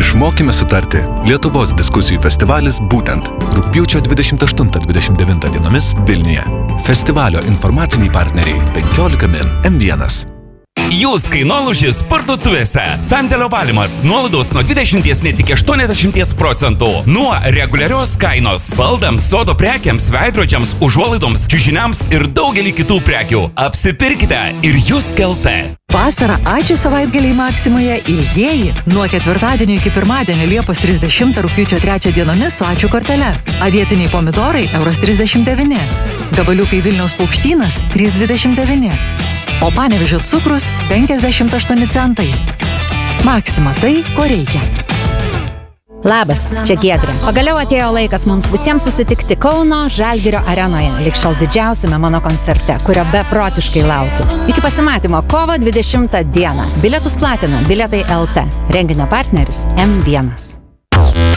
Išmokime sutarti. Lietuvos diskusijų festivalis būtent rugpjūčio 28-29 dienomis Vilniuje. Festivalio informaciniai partneriai 15 min M1. Jūs kainolūžis parduotuvėse. Sandėlio valymas. Nuolaidos nuo 20 net iki 80%. Nuo reguliarios kainos. Baldams, sodo prekiams, veidrodžiams, užuolaidoms, čiužiniams ir daugelį kitų prekių. Apsipirkite ir jūs kelte. Vasarą ačiū savaitgaliai Maksimoje ilgieji. Nuo ketvirtadienio iki pirmadienio Liepos 30 rugpjūčio 3 dienomis su ačiū kortele. Avietiniai pomidorai €39. Gabaliukai Vilniaus paukštynas 3,29. O Panevėžio cukrus 58 centai. Maksima tai, ko reikia. Labas, čia Giedrė. Pagaliau atėjo laikas mums visiems susitikti Kauno Žalgirio arenoje, lig šiol didžiausiame mano koncerte, kurio beprotiškai laukiu. Iki pasimatymo kovo 20 dieną. Bilietus platina Bilietai LT. Renginio partneris M1.